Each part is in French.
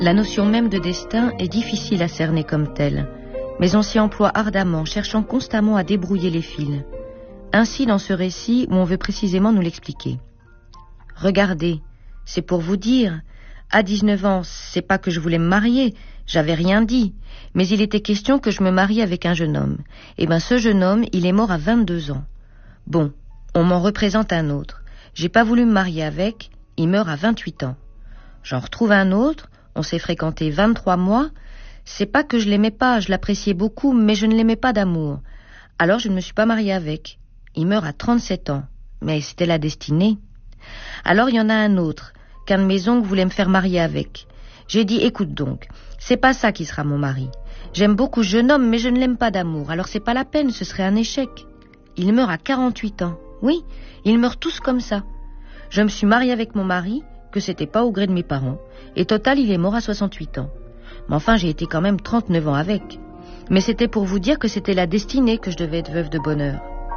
La notion même de destin est difficile à cerner comme telle, mais on s'y emploie ardemment, cherchant constamment à débrouiller les fils. Ainsi dans ce récit où on veut précisément nous l'expliquer. Regardez, c'est pour vous dire, à 19 ans, c'est pas que je voulais me marier, j'avais rien dit, mais il était question que je me marie avec un jeune homme. Et ben ce jeune homme, il est mort à 22 ans. Bon, on m'en représente un autre. J'ai pas voulu me marier avec, il meurt à 28 ans. J'en retrouve un autre, on s'est fréquenté 23 mois. C'est pas que je l'aimais pas, je l'appréciais beaucoup, mais je ne l'aimais pas d'amour. Alors je ne me suis pas mariée avec. Il meurt à 37 ans. Mais c'était la destinée. Alors il y en a un autre, qu'un de mes oncles voulait me faire marier avec. J'ai dit, écoute donc, c'est pas ça qui sera mon mari. J'aime beaucoup ce jeune homme, mais je ne l'aime pas d'amour, alors c'est pas la peine, ce serait un échec. Il meurt à 48 ans. Oui, ils meurent tous comme ça. Je me suis mariée avec mon mari, que c'était pas au gré de mes parents, et total, il est mort à 68 ans. Mais enfin, j'ai été quand même 39 ans avec. Mais c'était pour vous dire que c'était la destinée que je devais être veuve de bonheur.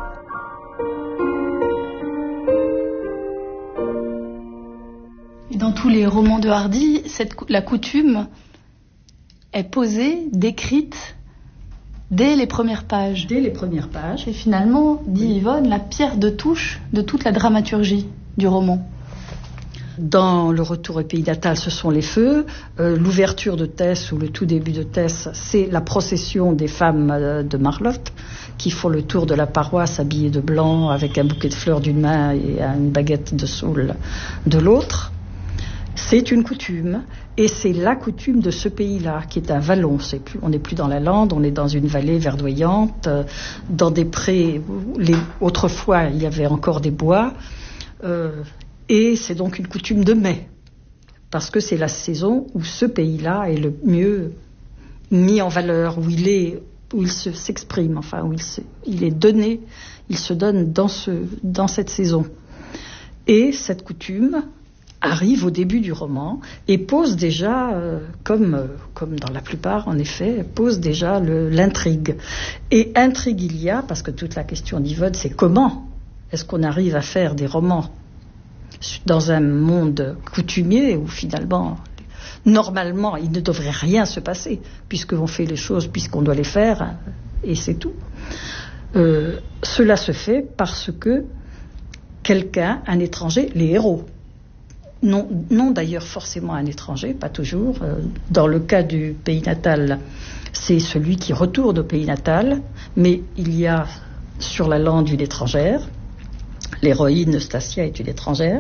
Et dans tous les romans de Hardy, la coutume est posée, décrite dès les premières pages. Dès les premières pages. Et finalement, dit Yvonne, la pierre de touche de toute la dramaturgie du roman. Dans Le Retour au pays natal, ce sont les feux. L'ouverture de Tess, ou le tout début de Tess, c'est la procession des femmes de Marlotte qui font le tour de la paroisse habillées de blanc avec un bouquet de fleurs d'une main et une baguette de saule de l'autre. C'est une coutume, et c'est la coutume de ce pays-là, qui est un vallon. On n'est plus dans la lande, on est dans une vallée verdoyante, dans des prés. Autrefois, il y avait encore des bois. Et c'est donc une coutume de mai, parce que c'est la saison où ce pays-là est le mieux mis en valeur, où il s'exprime, enfin, où il est donné, il se donne dans cette saison. Et cette coutume arrive au début du roman et pose déjà, comme dans la plupart en effet, pose déjà l'intrigue. Et intrigue il y a, parce que toute la question d'Yvonne, c'est comment est-ce qu'on arrive à faire des romans dans un monde coutumier où finalement, normalement, il ne devrait rien se passer, puisqu'on fait les choses, puisqu'on doit les faire, et c'est tout. Cela se fait parce que quelqu'un, un étranger, les héros, non d'ailleurs forcément un étranger, pas toujours. Dans le cas du pays natal, c'est celui qui retourne au pays natal, mais il y a sur la lande une étrangère. L'héroïne Stasia est une étrangère.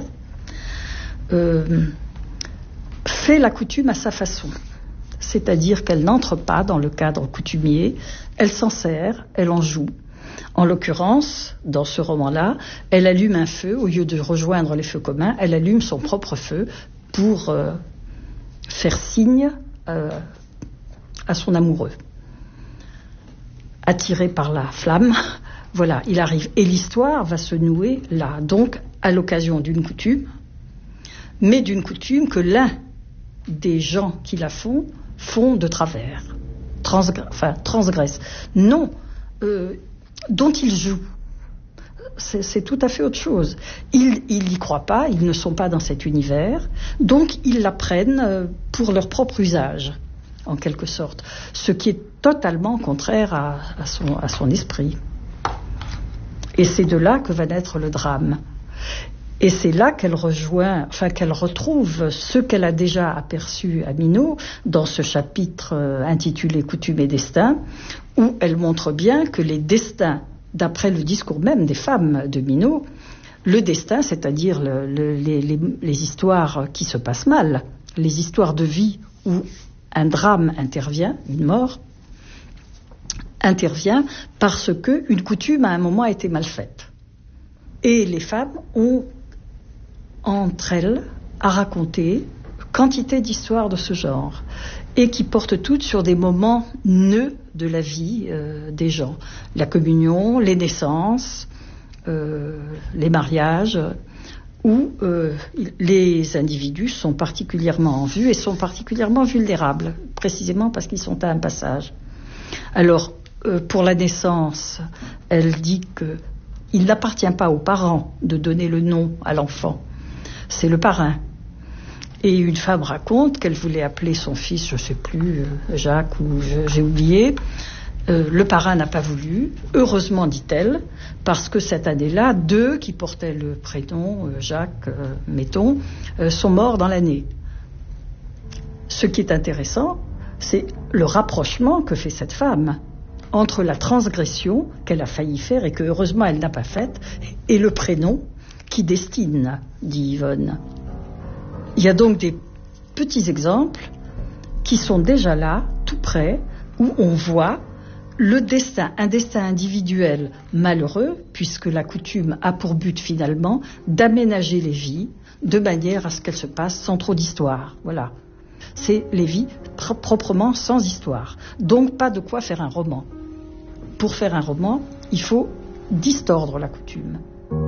Fait la coutume à sa façon. C'est-à-dire qu'elle n'entre pas dans le cadre coutumier, elle s'en sert, elle en joue. En l'occurrence, dans ce roman-là, elle allume un feu, au lieu de rejoindre les feux communs, elle allume son propre feu pour faire signe à son amoureux. Attiré par la flamme, voilà, il arrive. Et l'histoire va se nouer là, donc à l'occasion d'une coutume, mais d'une coutume que l'un des gens qui la font de travers, transgresse. Non, dont ils jouent. C'est tout à fait autre chose. Ils n'y croient pas, ils ne sont pas dans cet univers, donc ils la prennent pour leur propre usage, en quelque sorte. Ce qui est totalement contraire à son esprit. Et c'est de là que va naître le drame. Et c'est là qu'elle retrouve ce qu'elle a déjà aperçu à Minot dans ce chapitre intitulé Coutume et destin, où elle montre bien que les destins, d'après le discours même des femmes de Minot, le destin, c'est-à-dire les histoires qui se passent mal, les histoires de vie où un drame intervient, une mort, intervient parce qu'une coutume à un moment a été mal faite. Et les femmes ont entre elles à raconter quantité d'histoires de ce genre et qui portent toutes sur des moments nœuds de la vie des gens. La communion, les naissances, les mariages, où les individus sont particulièrement en vue et sont particulièrement vulnérables, précisément parce qu'ils sont à un passage. Alors, pour la naissance, elle dit qu'il n'appartient pas aux parents de donner le nom à l'enfant. C'est le parrain. Et une femme raconte qu'elle voulait appeler son fils, je ne sais plus, Jacques ou j'ai oublié. Le parrain n'a pas voulu. Heureusement, dit-elle, parce que cette année-là, 2 qui portaient le prénom Jacques, mettons, sont morts dans l'année. Ce qui est intéressant, c'est le rapprochement que fait cette femme entre la transgression qu'elle a failli faire et que heureusement elle n'a pas faite, et le prénom qui destine, dit Yvonne. Il y a donc des petits exemples qui sont déjà là, tout près, où on voit un destin individuel malheureux, puisque la coutume a pour but finalement d'aménager les vies de manière à ce qu'elles se passent sans trop d'histoire. Voilà. C'est les vies proprement sans histoire. Donc pas de quoi faire un roman. Pour faire un roman, il faut distordre la coutume.